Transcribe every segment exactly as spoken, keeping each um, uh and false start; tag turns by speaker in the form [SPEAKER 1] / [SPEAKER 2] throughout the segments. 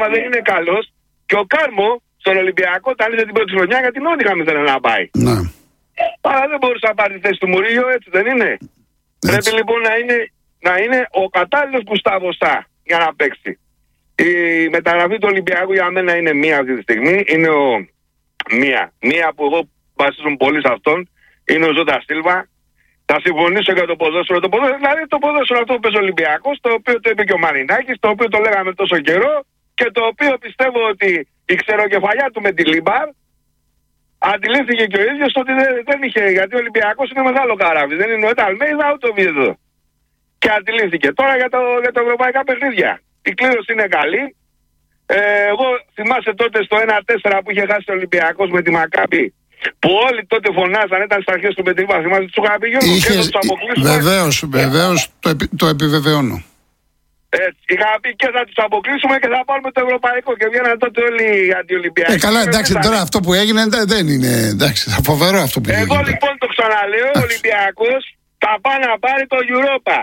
[SPEAKER 1] άμα δεν είναι καλός, και ο Κάρμο στον Ολυμπιακό τα είδε την πρώτη χρονιά γιατί νότιχα μην θέλει να πάει.
[SPEAKER 2] Ναι.
[SPEAKER 1] Αλλά δεν μπορούσε να πάρει τη θέση του Μουρίγιο, έτσι δεν είναι? Έτσι. Πρέπει λοιπόν να είναι, να είναι ο κατάλληλος Γκουστάβο-Στά για να παίξει. Η μεταγραφή του Ολυμπιακού για μένα είναι μία αυτή τη στιγμή. Είναι ο... μία. Μία που εγώ βασίζομαι πολύ σε αυτόν είναι ο Ζώτα Σίλβα. Θα συμφωνήσω για το ποδόσφαιρο. Το ποδόσφαιρο, δηλαδή το ποδόσφαιρο αυτό που παίζει ο Ολυμπιακός, το οποίο το είπε και ο Μαρινάκης, το οποίο το λέγαμε τόσο καιρό και το οποίο πιστεύω ότι η ξεροκεφαλιά του με τη Λίμπαρ αντιλήφθηκε και ο ίδιος ότι δεν, δεν είχε. Γιατί ο Ολυμπιακός είναι μεγάλο καράβι. Δεν είναι ούτε Αλμέιδα ούτε ο Βίδο. Και αντιλήφθηκε. Τώρα για, το, για τα ευρωπαϊκά παιχνίδια. Η κλήρωση είναι καλή. Ε, εγώ θυμάσαι τότε στο ένα τέσσερα που είχε χάσει ο Ολυμπιακός με τη Μακάμπη. Που όλοι τότε φωνάζαν, ήταν στις αρχές του Πετριβά. Θυμάσαι τους είχα πει Γιώργο και θα τους αποκλείσουμε.
[SPEAKER 2] Βεβαίως, βεβαίως το, επι, το επιβεβαιώνω.
[SPEAKER 1] Έτσι, είχα πει και θα τους αποκλείσουμε και θα πάρουμε το ευρωπαϊκό. Και βγαίναν τότε όλοι οι αντιολυμπιακοί.
[SPEAKER 2] Ε, καλά, εντάξει, τώρα αυτό που έγινε δεν είναι. Εντάξει, θα φοβερό αυτό που έγινε.
[SPEAKER 1] Εγώ λοιπόν το ξαναλέω, ο Ολυμπιακός θα πάει να πάρει το Europa.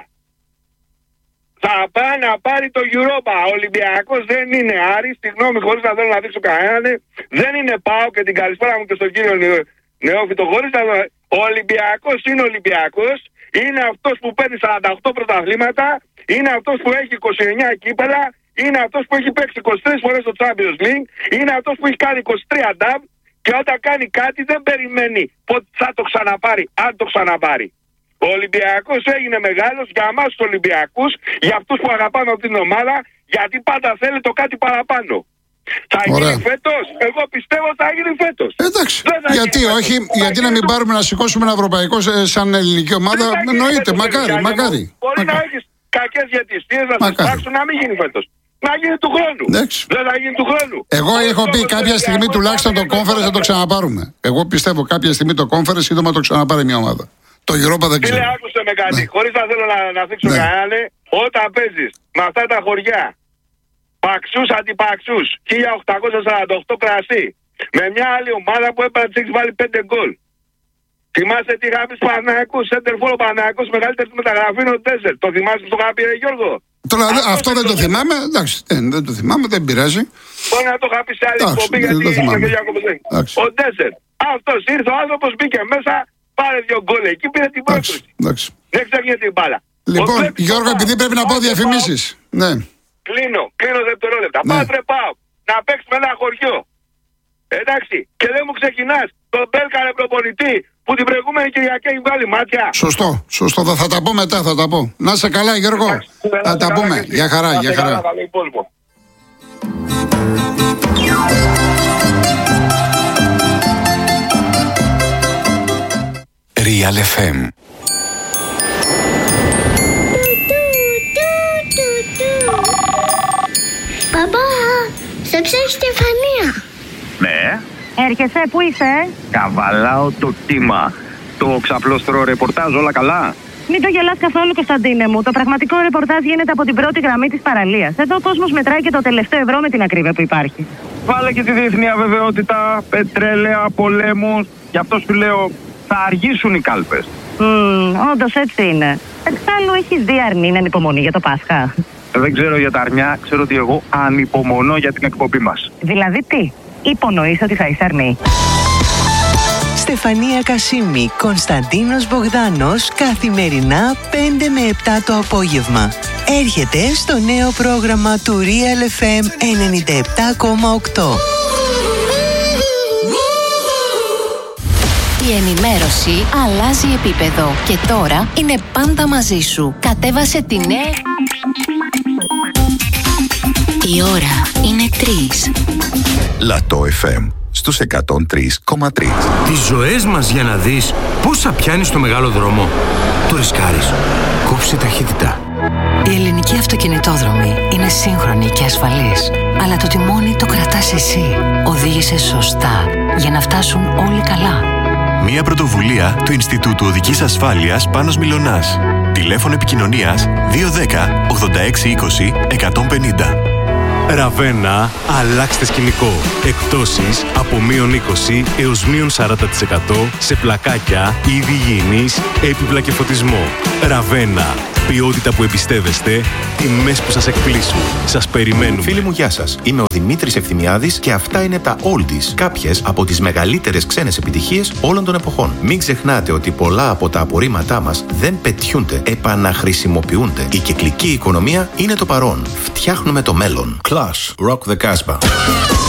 [SPEAKER 1] Θα πάει να πάρει το Europa. Ο Ολυμπιακός δεν είναι Άρης, συγγνώμη, χωρίς να θέλω να δείξω κανέναν. Δεν είναι ΠΑΟ και την καλησπέρα μου και στον κύριο Νεόφυτο. Χωρίς να... Ο Ολυμπιακός είναι Ολυμπιακός. Είναι αυτός που παίρνει σαράντα οκτώ πρωταθλήματα. Είναι αυτός που έχει είκοσι εννιά κύπελα. Είναι αυτός που έχει παίξει είκοσι τρεις φορές στο Champions League. Είναι αυτός που έχει κάνει είκοσι τρία νταμπ. Και όταν κάνει κάτι δεν περιμένει πότε θα το ξαναπάρει, αν το ξαναπάρει. Ο Ολυμπιακός έγινε μεγάλος για εμάς τους Ολυμπιακούς, για αυτούς που αγαπάμε από την ομάδα, γιατί πάντα θέλει το κάτι παραπάνω. Θα Ωραία. γίνει φέτος, εγώ πιστεύω θα γίνει φέτος.
[SPEAKER 2] Εντάξει, γιατί
[SPEAKER 1] φέτος.
[SPEAKER 2] όχι, θα γιατί γίνει να μην φέτος. Πάρουμε να σηκώσουμε ένα ευρωπαϊκό σαν ελληνική ομάδα, εννοείται, μακάρι, μακάρι. μακάρι.
[SPEAKER 1] Μπορεί μακάρι. να έχεις κακές διαιτησίες να σας πράξουν να μην γίνει φέτος. Να γίνει του χρόνου.
[SPEAKER 2] Εντάξει.
[SPEAKER 1] Δεν θα γίνει του χρόνου.
[SPEAKER 2] Εγώ
[SPEAKER 1] ο
[SPEAKER 2] έχω πει κάποια στιγμή τουλάχιστον το conference θα το ξαναπάρουμε. Εγώ πιστεύω κάποια στιγμή το conference σύντομα το ξαναπάρει μια ομάδα. Το Europa δεν ξέρω.
[SPEAKER 1] Φίλε, άκουσε με κάτι. Ναι. Χωρίς να θέλω να, να δείξω ναι. κανέναν, όταν παίζεις με αυτά τα χωριά, παξούς αντιπαξούς, χίλια οκτακόσια σαράντα οκτώ κρασί, με μια άλλη ομάδα που έπρεπε να έχει βάλει πέντε γκολ. Θυμάσαι τι είχα πει στους Παναθηναϊκούς, Σέντερφορ ο Παναθηναϊκός, μεγαλύτερη μεταγραφή είναι ο Ντέσσερ. Το θυμάσαι που το είχα πει, Γιώργο?
[SPEAKER 2] Τώρα, αυτό, αυτό δεν το θυμάμαι, εντάξει, δεν, δεν το θυμάμαι, δεν πειράζει.
[SPEAKER 1] Μπορεί να το είχα πει σε άλλη εκπομπή γιατί είχα και διακοπές. Ο Ντέσσερ. Αυτός ήρθε, ο άνθρωπος μπήκε μέσα. Πάρε δύο γκολ εκεί, πήρε την πρόκληση. Δεν ξέχει την μπάλα.
[SPEAKER 2] Λοιπόν, Γιώργο, επειδή πρέπει να πω διαφημίσεις. Ναι.
[SPEAKER 1] Κλείνω, κλείνω δευτερόλεπτα. Ναι. Πάτρε πάω να παίξουμε ένα χωριό. Εντάξει, και δεν μου ξεκινάς τον Μπέλκαρε προπονητή που την προηγούμενη Κυριακή έχει βγάλει μάτια.
[SPEAKER 2] Σωστό, σωστό. Θα, θα τα πω μετά, θα τα πω. Να είσαι καλά, Γιώργο. Εντάξει, θα τα πούμε. Γεια χαρά, γεια χαρά.
[SPEAKER 3] Real εφ εμ.
[SPEAKER 4] Παπά, σε ψάχνει Στεφανία.
[SPEAKER 5] Ναι.
[SPEAKER 6] Έρχεσαι, πού είσαι?
[SPEAKER 5] Καβαλάω το κύμα. Το ξαπλώστρο ρεπορτάζ, όλα καλά?
[SPEAKER 6] Μην το γελάς καθόλου, Κωνσταντίνε μου. Το πραγματικό ρεπορτάζ γίνεται από την πρώτη γραμμή της παραλίας. Εδώ ο κόσμος μετράει και το τελευταίο ευρώ με την ακρίβεια που υπάρχει.
[SPEAKER 5] Βάλε και τη διεθνή αβεβαιότητα, πετρέλαια, πολέμους. Γι' αυτό σου λέω, θα αργήσουν οι κάλπες.
[SPEAKER 6] Mm, όντως έτσι είναι. Εξάλλου έχεις δει αρνή να ανυπομονεί για το Πάσχα?
[SPEAKER 5] Δεν ξέρω για τα αρνιά, ξέρω ότι εγώ ανυπομονώ για την εκπομπή μας.
[SPEAKER 6] Δηλαδή τι, υπονοείς ότι θα είσαι αρνή?
[SPEAKER 7] Στεφανία Κασίμη, Κωνσταντίνος Μπογδάνος, καθημερινά πέντε με επτά το απόγευμα. Έρχεται στο νέο πρόγραμμα του Real εφ εμ ενενήντα επτά κόμμα οκτώ.
[SPEAKER 8] Η ενημέρωση αλλάζει επίπεδο και τώρα είναι πάντα μαζί σου. Κατέβασε τη νέα... Η ώρα είναι τρεις.
[SPEAKER 3] Λατό εφ εμ στους εκατόν τρία κόμμα τρία.
[SPEAKER 9] Τις ζωές μας για να δεις πόσα πιάνεις στο μεγάλο δρόμο. Το ρισκάρεις. Κόψε ταχύτητα.
[SPEAKER 10] Η ελληνική αυτοκινητόδρομη είναι σύγχρονη και ασφαλής. Αλλά το τιμόνι το κρατάς εσύ. Οδήγησε σωστά για να φτάσουν όλοι καλά.
[SPEAKER 11] Μια πρωτοβουλία του Ινστιτούτου Οδικής Ασφάλειας Πάνος Μιλωνάς. Τηλέφωνο επικοινωνίας δύο ένα μηδέν ογδόντα έξι είκοσι εκατόν πενήντα.
[SPEAKER 12] Ραβένα, αλλάξτε σκηνικό. Εκπτώσεις από μείον είκοσι έως μείον σαράντα τοις εκατό σε πλακάκια, είδη υγιεινής, έπιπλα και φωτισμό. Ραβένα, Ποιότητα που εμπιστεύεστε, τιμές που σας εκπλήσουν. Σας περιμένουμε.
[SPEAKER 13] Φίλοι μου, γεια σας. Είμαι ο Δημήτρης Ευθυμιάδης και αυτά είναι τα Oldies. Κάποιες από τις μεγαλύτερες ξένες επιτυχίες όλων των εποχών. Μην ξεχνάτε ότι πολλά από τα απορρίμματά μας δεν πετιούνται, επαναχρησιμοποιούνται. Η κυκλική οικονομία είναι το παρόν. Φτιάχνουμε το μέλλον. Clash, Rock the Casbah.